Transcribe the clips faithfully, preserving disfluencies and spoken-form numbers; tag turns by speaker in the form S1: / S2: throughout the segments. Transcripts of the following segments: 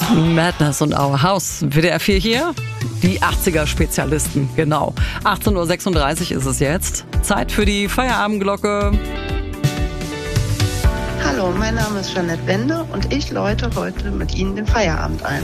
S1: Madness und Our House. W D R vier hier. Die achtziger-Spezialisten, genau. achtzehn Uhr sechsunddreißig ist es jetzt. Zeit für die Feierabendglocke.
S2: Hallo, mein Name ist Jeanette Wende und ich läute heute mit Ihnen den Feierabend ein.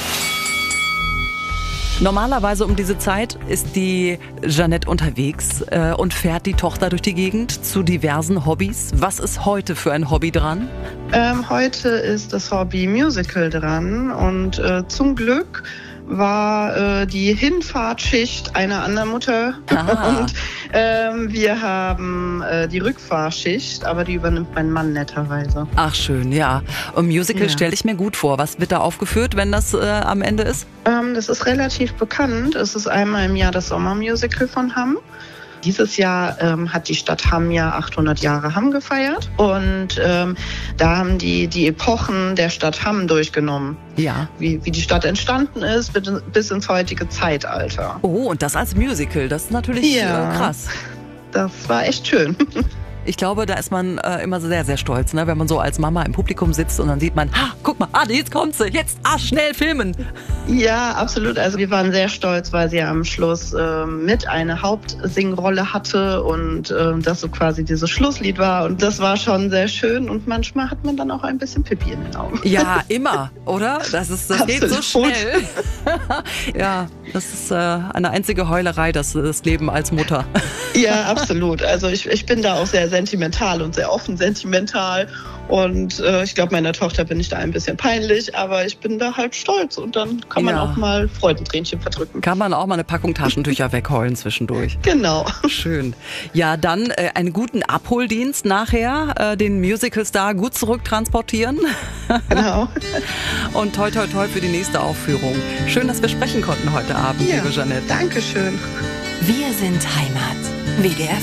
S1: Normalerweise um diese Zeit ist die Jeanette unterwegs äh, und fährt die Tochter durch die Gegend zu diversen Hobbys. Was ist heute für ein Hobby dran?
S2: Ähm, heute ist das Hobby Musical dran und äh, zum Glück war äh, die Hinfahrtschicht einer anderen Mutter und ähm, wir haben äh, die Rückfahrschicht, aber die übernimmt mein Mann netterweise.
S1: Ach schön, ja. Und Musical
S2: Ja.
S1: stelle ich mir gut vor. Was wird da aufgeführt, wenn das äh, am Ende ist?
S2: Ähm, das ist relativ bekannt. Es ist einmal im Jahr das Sommermusical von Hamm. Dieses Jahr ähm, hat die Stadt Hamm ja achthundert Jahre Hamm gefeiert und ähm, da haben die die Epochen der Stadt Hamm durchgenommen,
S1: Ja.
S2: wie, wie die Stadt entstanden ist bis, bis ins heutige Zeitalter.
S1: Oh, und das als Musical. Das ist natürlich
S2: Ja.
S1: äh, krass.
S2: Das war echt schön.
S1: Ich glaube, da ist man äh, immer sehr, sehr stolz, ne? Wenn man so als Mama im Publikum sitzt und dann sieht man, ha, guck mal, ah, jetzt kommt sie, jetzt, ah, schnell filmen.
S2: Ja, absolut. Also wir waren sehr stolz, weil sie am Schluss ähm, mit eine Hauptsingrolle hatte und ähm, das so quasi dieses Schlusslied war. Und das war schon sehr schön und manchmal hat man dann auch ein bisschen Pipi in den Augen.
S1: Ja, immer, oder? Das, ist, das geht so
S2: Absolut.
S1: schnell. Ja, das ist äh, eine einzige Heulerei, das, das Leben als Mutter.
S2: Ja, absolut. Also ich, ich bin da auch sehr sentimental und sehr offen sentimental. Und äh, ich glaube, meiner Tochter bin ich da ein bisschen peinlich, aber ich bin da halt stolz und dann kann man
S1: Ja.
S2: auch mal Freudentränchen verdrücken.
S1: Kann man auch mal eine Packung Taschentücher wegheulen zwischendurch.
S2: Genau.
S1: Schön. Ja, dann äh, einen guten Abholdienst nachher, äh, den Musicalstar gut zurücktransportieren.
S2: Genau.
S1: Und toi, toi, toi für die nächste Aufführung. Schön, dass wir sprechen konnten heute Abend,
S2: Ja,
S1: liebe Jeanette.
S2: Dankeschön.
S3: Wir sind Heimat. W D R